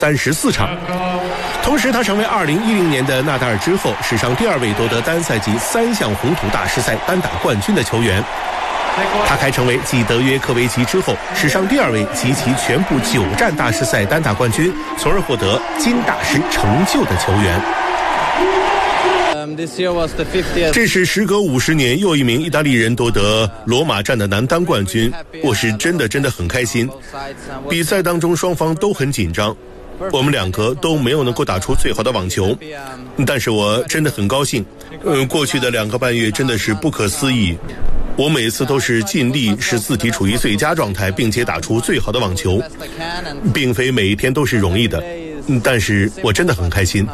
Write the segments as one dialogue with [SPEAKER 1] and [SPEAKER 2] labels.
[SPEAKER 1] 34场。同时他成为2010年的纳达尔之后史上第2位夺得单赛季3项红土大师赛单打冠军的球员。他还成为继德约科维奇之后史上第2位集齐全部9站大师赛单打冠军，从而获得金大师成就的球员。这是时隔50年又一名意大利人夺得罗马站的男单冠军，我是真的很开心。比赛当中双方都很紧张，我们2个都没有能够打出最好的网球，但是我真的很高兴。过去的2个半月真的是不可思议，我每次都是尽力使自己处于最佳状态，并且打出最好的网球，并非每一天都是容易的，但是我真的很开心。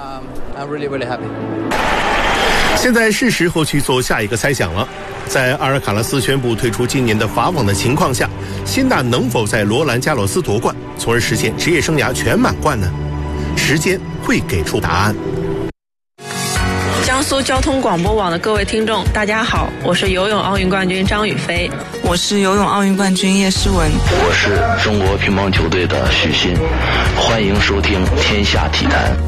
[SPEAKER 1] 现在是时候去做下一个猜想了。在阿尔卡拉斯宣布退出今年的法网的情况下，辛纳能否在罗兰加洛斯夺冠，从而实现职业生涯全满贯呢？时间会给出答案。
[SPEAKER 2] 江苏交通广播网的各位听众，大家好，我是游泳奥运冠军张雨霏，
[SPEAKER 3] 我是游泳奥运冠军叶诗文，
[SPEAKER 4] 我是中国乒乓球队的许昕，欢迎收听天下体坛。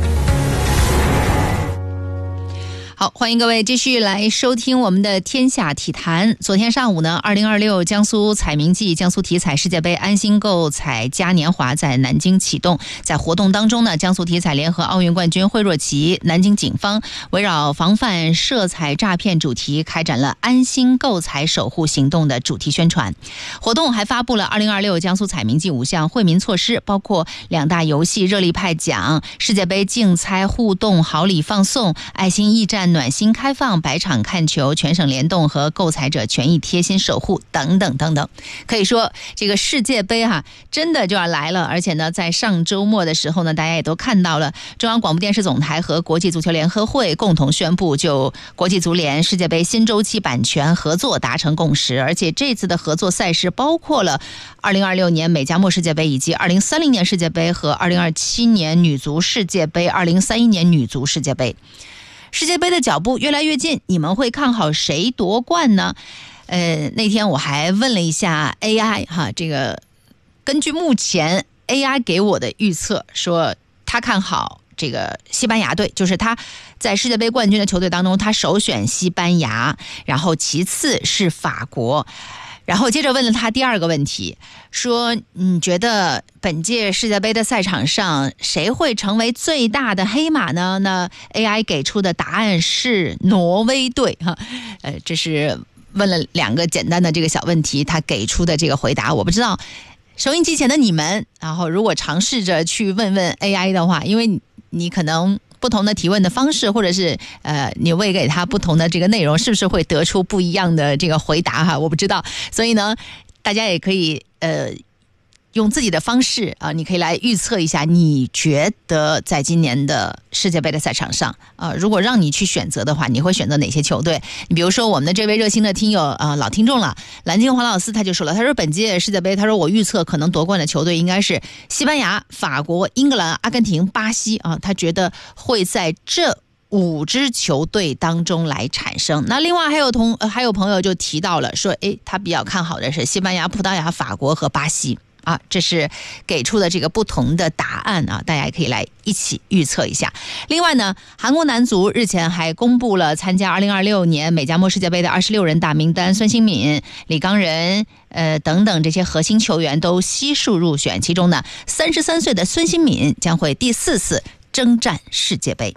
[SPEAKER 5] 好，欢迎各位继续来收听我们的天下体坛。昨天上午呢，2026江苏彩民计江苏体彩世界杯安心购彩嘉年华在南京启动。在活动当中呢，江苏体彩联合奥运冠军惠若琪、南京警方围绕防范涉彩诈骗主题开展了安心购彩守护行动的主题宣传。活动还发布了2026江苏彩民计5项惠民措施，包括2大游戏热力派奖、世界杯竞猜互动好礼放送、爱心驿站暖心开放、百场看球、全省联动和购彩者权益贴心守护等等等等。可以说这个世界杯真的就要来了，而且呢在上周末的时候呢，大家也都看到了中央广播电视总台和国际足球联合会共同宣布就国际足联世界杯新周期版权合作达成共识，而且这次的合作赛事包括了2026年美加墨世界杯以及2030年世界杯和2027年女足世界杯、2031年女足世界杯。世界杯的脚步越来越近，你们会看好谁夺冠呢？那天我还问了一下 AI 这个根据目前 AI 给我的预测，说他看好这个西班牙队，就是他在世界杯冠军的球队当中，他首选西班牙，然后其次是法国。然后接着问了他第2个问题，说你觉得本届世界杯的赛场上谁会成为最大的黑马呢？那 AI 给出的答案是挪威队这是问了2个简单的这个小问题，他给出的这个回答，我不知道收音机前的你们，然后如果尝试着去问问 AI 的话，因为你可能不同的提问的方式，或者是你喂给他不同的这个内容，是不是会得出不一样的这个回答我不知道。所以呢，大家也可以用自己的方式你可以来预测一下，你觉得在今年的世界杯的赛场上如果让你去选择的话，你会选择哪些球队？你比如说我们的这位热心的听友老听众了，蓝金黄老师他就说了，他说本届世界杯，他说我预测可能夺冠的球队应该是西班牙、法国、英格兰、阿根廷、巴西他觉得会在这5支球队当中来产生。那另外还有朋友就提到了说，他比较看好的是西班牙、葡萄牙、法国和巴西这是给出的这个不同的答案大家也可以来一起预测一下。另外呢，韩国男足日前还公布了参加2026年美加墨世界杯的26人大名单，孙兴敏、李刚仁等等这些核心球员都悉数入选，其中呢33岁的孙兴敏将会第4次征战世界杯。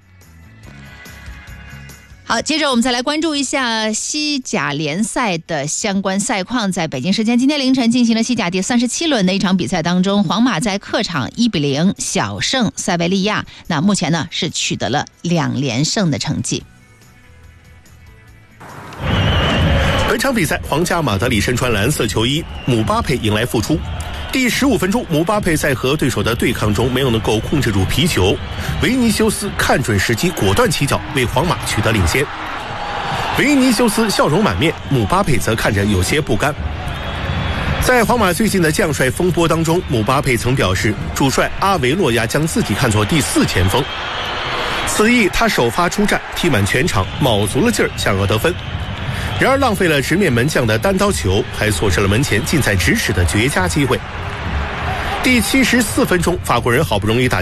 [SPEAKER 5] 好，接着我们再来关注一下西甲联赛的相关赛况。在北京时间今天凌晨进行了西甲第37轮的一场比赛当中，皇马在客场1-0小胜塞维利亚，那目前呢是取得了2连胜的成绩。
[SPEAKER 1] 本场比赛，皇家马德里身穿蓝色球衣，姆巴佩迎来复出。第15分钟，姆巴佩在和对手的对抗中没有能够控制住皮球，维尼修斯看准时机果断起脚，为皇马取得领先。维尼修斯笑容满面，姆巴佩则看着有些不甘。在皇马最近的将帅风波当中，姆巴佩曾表示主帅阿维洛亚将自己看作第4前锋，此役他首发出战，踢满全场，卯足了劲儿想要得分，然而浪费了直面门将的单刀球，还错失了门前近在咫尺的绝佳机会。 第74分钟，法国人好不容易打